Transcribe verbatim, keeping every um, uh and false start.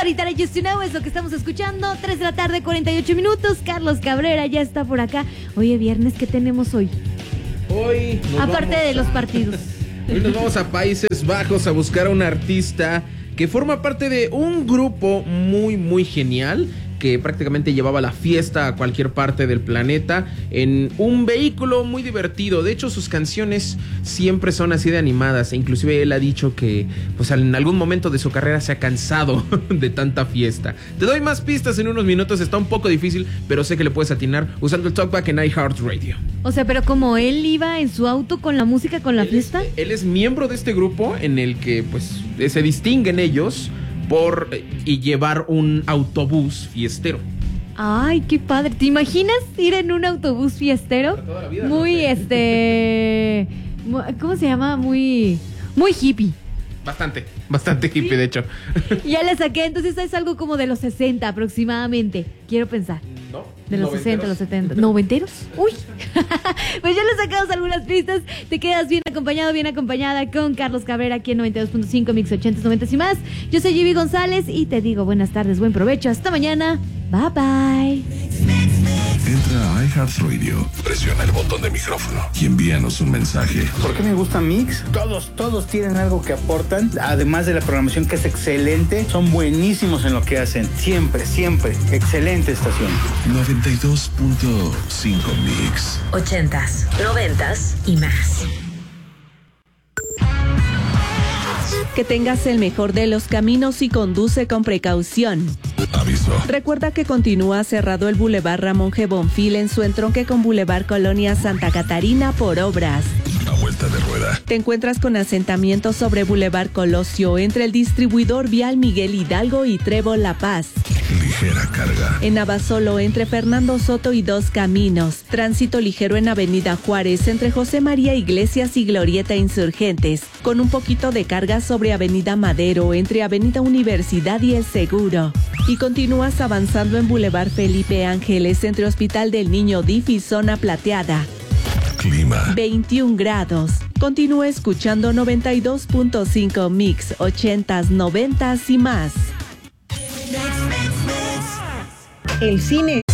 Somebody That I Used to Know es lo que estamos escuchando. tres de la tarde, cuarenta y ocho minutos. Carlos Cabrera ya está por acá. Oye, viernes, ¿qué tenemos hoy? Hoy aparte de a... los partidos. Hoy nos vamos a Países Bajos a buscar a un artista que forma parte de un grupo muy, muy genial, que prácticamente llevaba la fiesta a cualquier parte del planeta en un vehículo muy divertido. De hecho, sus canciones siempre son así de animadas, e inclusive él ha dicho que pues en algún momento de su carrera se ha cansado de tanta fiesta. Te doy más pistas en unos minutos, está un poco difícil, pero sé que le puedes atinar usando el Talkback en iHeartRadio. O sea, pero como él iba en su auto con la música, con la él fiesta. Es, él es miembro de este grupo en el que pues se distinguen ellos por y llevar un autobús fiestero. Ay, qué padre. ¿Te imaginas ir en un autobús fiestero? Toda la vida, muy, no sé. este... ¿Cómo se llama? Muy... Muy hippie. Bastante, bastante hippie, ¿sí? De hecho. Ya le saqué, entonces es algo como de los sesenta aproximadamente. Quiero pensar. No. De los sesenta, los setenta. ¿Noventeros? Uy. Pues ya le sacamos algunas pistas. Te quedas bien acompañado, bien acompañada con Carlos Cabrera aquí en noventa y dos punto cinco, Mix ochenta, noventa y más. Yo soy Jimmy González y te digo buenas tardes, buen provecho. Hasta mañana. Bye bye. Entra a iHeartRadio, presiona el botón de micrófono y envíanos un mensaje. ¿Por qué me gusta Mix? Todos, todos tienen algo que aportan. Además de la programación que es excelente, son buenísimos en lo que hacen. Siempre, siempre. Excelente estación. noventa y dos punto cinco Mix. Ochentas, noventas y más. Que tengas el mejor de los caminos y conduce con precaución. Aviso. Recuerda que continúa cerrado el Boulevard Ramón G. Bonfil en su entronque con Boulevard Colonia Santa Catarina por obras. A vuelta de rueda. Te encuentras con asentamientos sobre Boulevard Colosio entre el distribuidor vial Miguel Hidalgo y Trébol La Paz. Ligera carga. En Abasolo entre Fernando Soto y Dos Caminos. Tránsito ligero en Avenida Juárez entre José María Iglesias y Glorieta Insurgentes. Con un poquito de carga sobre Avenida Madero entre Avenida Universidad y El Seguro. Y continúas avanzando en Boulevard Felipe Ángeles entre Hospital del Niño D I F y Zona Plateada. Clima. veintiún grados. Continúa escuchando noventa y dos punto cinco Mix, ochentas, noventas y más. El cine